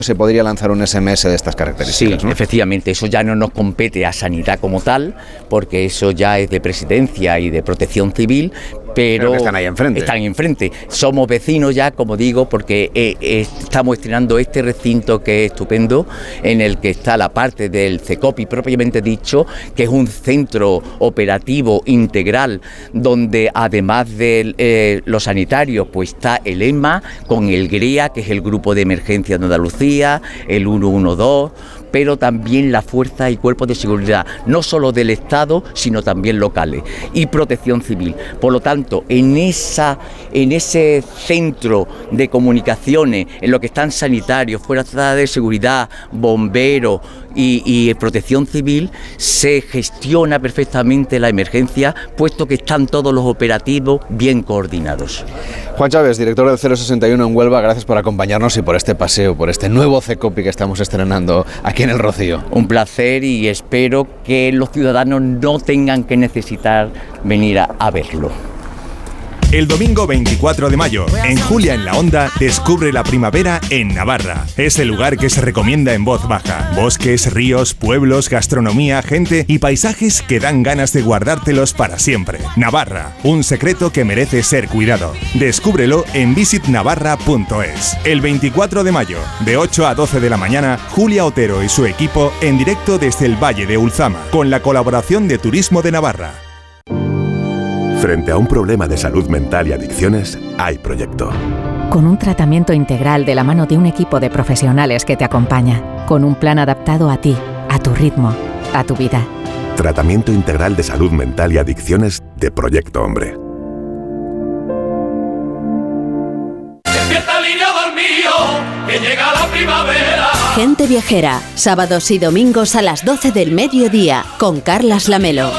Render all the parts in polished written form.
se podría lanzar un SMS de estas características, sí, ¿no? Efectivamente, eso ya no nos compete a Sanidad como tal, porque eso ya es de Presidencia y de Protección Civil, pero están ahí enfrente. Están enfrente. Somos vecinos ya, como digo, porque estamos estrenando este recinto que es estupendo, en el que está la parte del CECOPI propiamente dicho, que es un centro operativo integral, donde además de los sanitarios, pues está el EMA con el GREA, que es el Grupo de Emergencia de Andalucía, el 112, pero también la fuerza y cuerpos de seguridad, no solo del Estado, sino también locales, y Protección Civil. Por lo tanto, en ese centro de comunicaciones, en lo que están sanitarios, fuerzas de seguridad, bomberos y Protección Civil, se gestiona perfectamente la emergencia, puesto que están todos los operativos bien coordinados. Juan Chávez, director del 061 en Huelva, gracias por acompañarnos y por este paseo, por este nuevo CECOPI que estamos estrenando aquí en el Rocío. Un placer y espero que los ciudadanos no tengan que necesitar venir a verlo. El domingo 24 de mayo, en Julia en la Onda, descubre la primavera en Navarra. Es el lugar que se recomienda en voz baja. Bosques, ríos, pueblos, gastronomía, gente y paisajes que dan ganas de guardártelos para siempre. Navarra, un secreto que merece ser cuidado. Descúbrelo en visitnavarra.es. El 24 de mayo, de 8 a 12 de la mañana, Julia Otero y su equipo en directo desde el Valle de Ulzama, con la colaboración de Turismo de Navarra. Frente a un problema de salud mental y adicciones, hay proyecto. Con un tratamiento integral de la mano de un equipo de profesionales que te acompaña, con un plan adaptado a ti, a tu ritmo, a tu vida. Tratamiento integral de salud mental y adicciones de Proyecto Hombre. Despierta línea dormido, que llega la primavera. Gente Viajera, sábados y domingos a las 12 del mediodía, con Carlas Lamelo.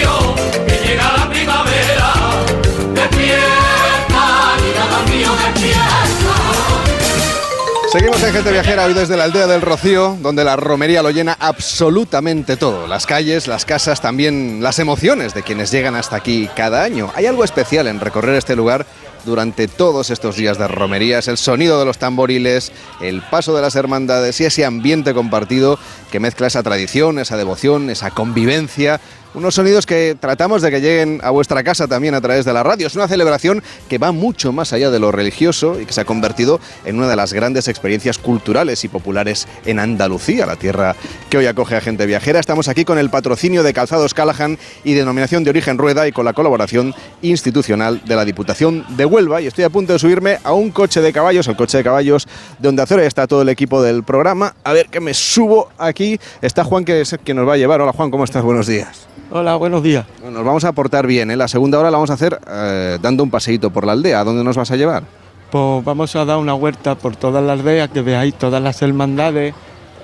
Seguimos en Gente Viajera hoy desde la aldea del Rocío, donde la romería lo llena absolutamente todo. Las calles, las casas, también las emociones de quienes llegan hasta aquí cada año. Hay algo especial en recorrer este lugar durante todos estos días de romerías, el sonido de los tamboriles, el paso de las hermandades y ese ambiente compartido que mezcla esa tradición, esa devoción, esa convivencia. Unos sonidos que tratamos de que lleguen a vuestra casa también a través de la radio. Es una celebración que va mucho más allá de lo religioso y que se ha convertido en una de las grandes experiencias culturales y populares en Andalucía, la tierra que hoy acoge a Gente Viajera. Estamos aquí con el patrocinio de Calzados Callahan y Denominación de Origen Rueda y con la colaboración institucional de la Diputación de Huelva. Y estoy a punto de subirme a un coche de caballos, el coche de caballos de Onda Cero. Está todo el equipo del programa. A ver que me subo aquí. Está Juan, que es el que nos va a llevar. Hola Juan, ¿cómo estás? Buenos días. Hola, buenos días. Nos vamos a portar bien, ¿eh? La segunda hora la vamos a hacer dando un paseíto por la aldea. ¿A dónde nos vas a llevar? Pues vamos a dar una vuelta por toda la aldea, que veáis todas las hermandades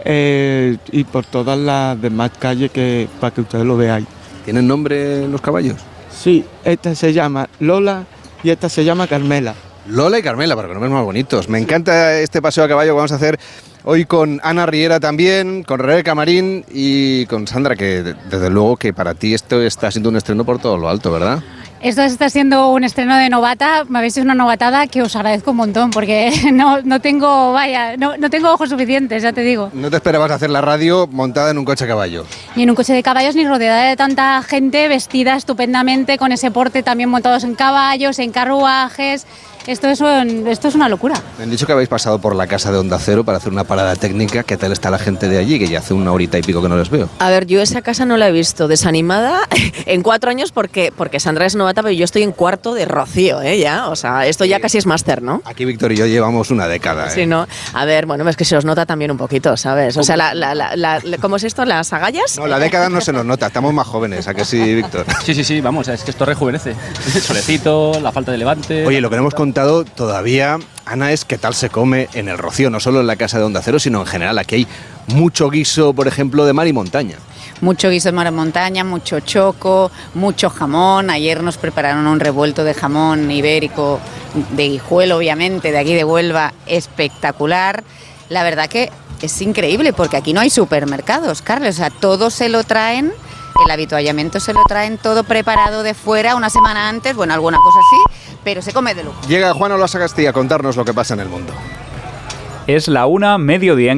y por todas las demás calles para que ustedes lo veáis. ¿Tienen nombre los caballos? Sí, esta se llama Lola y esta se llama Carmela. Lola y Carmela, para que nombres más bonitos. Me encanta este paseo a caballo que vamos a hacer hoy con Ana Riera también, con Rebeca Marín y con Sandra, que desde luego que para ti esto está siendo un estreno por todo lo alto, ¿verdad? Esto está siendo un estreno de novata, me habéis hecho una novatada que os agradezco un montón, porque no tengo ojos suficientes, ya te digo. ¿No te esperabas hacer la radio montada en un coche a caballo? Ni en un coche de caballos, ni rodeada de tanta gente vestida estupendamente, con ese porte también montados en caballos, en carruajes. Esto es una locura. Me han dicho que habéis pasado por la casa de Onda Cero para hacer una parada técnica. ¿Qué tal está la gente de allí? Que ya hace una horita y pico que no les veo. A ver, yo esa casa no la he visto desanimada en 4 años porque Sandra es novata, pero yo estoy en cuarto de Rocío, ya. O sea, esto ya casi es máster, ¿no? Aquí Víctor y yo llevamos una década, Sí, ¿no? A ver, bueno, es que se os nota también un poquito, ¿sabes? O sea, ¿cómo es esto? ¿Las agallas? No, la década no se nos nota, estamos más jóvenes, ¿a que sí, Víctor? Sí, vamos, es que esto rejuvenece. El solecito, la falta de levante... Oye, lo que no hemos contado todavía, Ana, es qué tal se come en el Rocío, no solo en la casa de Onda Cero, sino en general. Aquí hay mucho guiso, por ejemplo, de mar y montaña. Mucho guiso de mar y montaña, mucho choco, mucho jamón. Ayer nos prepararon un revuelto de jamón ibérico, de Guijuelo, obviamente, de aquí de Huelva, espectacular. La verdad que es increíble, porque aquí no hay supermercados, Carlos, o sea, todo se lo traen. El habituallamiento se lo traen todo preparado de fuera una semana antes, bueno, alguna cosa así, pero se come de lujo. Llega Juan Olaso Castilla a contarnos lo que pasa en el mundo. Es la 1:00, mediodía en